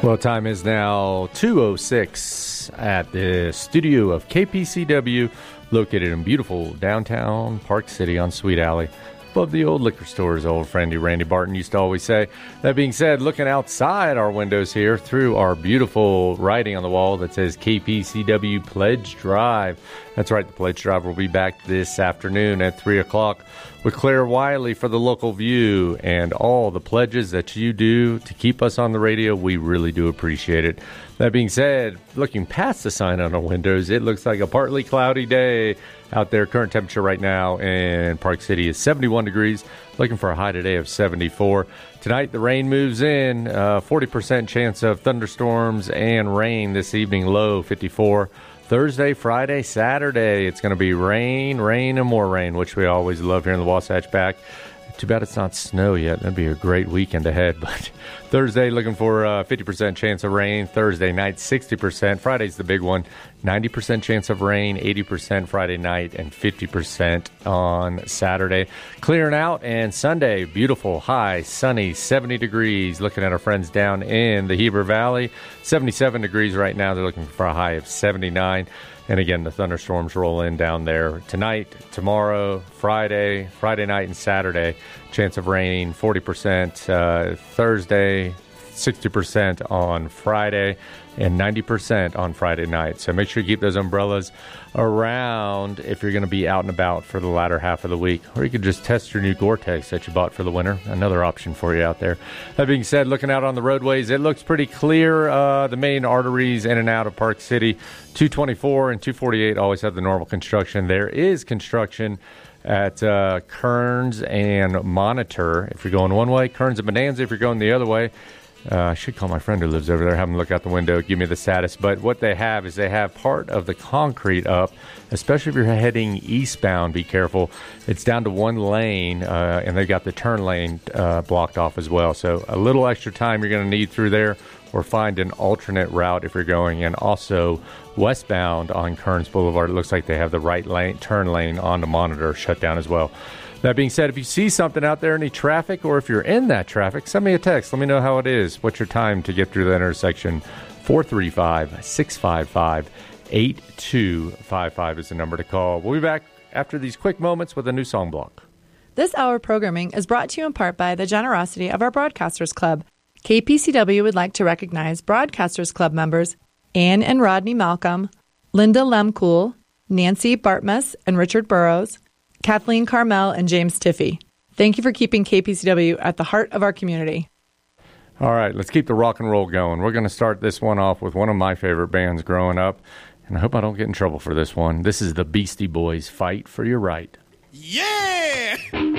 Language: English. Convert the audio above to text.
Well, time is now 2:06 at the studio of KPCW, located in beautiful downtown Park City on Sweet Alley, above the old liquor store, as old friendy Randy Barton used to always say. That being said, looking outside our windows here through our beautiful writing on the wall that says KPCW Pledge Drive. That's right, the Pledge Drive will be back this afternoon at 3 o'clock with Claire Wiley for the Local View, and all the pledges that you do to keep us on the radio. We really do appreciate it. That being said, looking past the sign on our windows, it looks like a partly cloudy day out there. Current temperature right now in Park City is 71 degrees. Looking for a high today of 74. Tonight, the rain moves in. 40% chance of thunderstorms and rain this evening, low 54. Thursday, Friday, Saturday, it's going to be rain, and more rain, which we always love here in the Wasatch Back. Too bad it's not snow yet. That'd be a great weekend ahead. But Thursday, looking for a 50% chance of rain. Thursday night, 60%. Friday's the big one. 90% chance of rain, 80% Friday night, and 50% on Saturday. Clearing out, and Sunday, beautiful, high, sunny, 70 degrees. Looking at our friends down in the Heber Valley, 77 degrees right now. They're looking for a high of 79. And again, the thunderstorms roll in down there tonight, tomorrow, Friday night, and Saturday. Chance of rain, 40% Thursday, 60% on Friday, and 90% on Friday night. So make sure you keep those umbrellas around if you're going to be out and about for the latter half of the week. Or you could just test your new Gore-Tex that you bought for the winter. Another option for you out there. That being said, looking out on the roadways, it looks pretty clear. The main arteries in and out of Park City, 224 and 248 always have the normal construction. There is construction at Kearns and Monitor. If you're going one way, Kearns and Bonanza. If you're going the other way, I should call my friend who lives over there, have him look out the window, give me the status. But what they have is they have part of the concrete up, especially if you're heading eastbound, be careful. It's down to one lane, and they've got the turn lane blocked off as well. So a little extra time you're going to need through there, or find an alternate route if you're going. And also westbound on Kearns Boulevard, it looks like they have the right lane, turn lane on the Monitor shut down as well. That being said, if you see something out there, any traffic, or if you're in that traffic, send me a text. Let me know how it is. What's your time to get through that intersection? 435-655-8255 is the number to call. We'll be back after these quick moments with a new song block. This hour of programming is brought to you in part by the generosity of our Broadcasters Club. KPCW would like to recognize Broadcasters Club members Ann and Rodney Malcolm, Linda Lemcool, Nancy Bartmus and Richard Burrows, Kathleen Carmel, and James Tiffey. Thank you for keeping KPCW at the heart of our community. All right, let's keep the rock and roll going. We're going to start this one off with one of my favorite bands growing up, and I hope I don't get in trouble for this one. This is the Beastie Boys, Fight for Your Right. Yeah!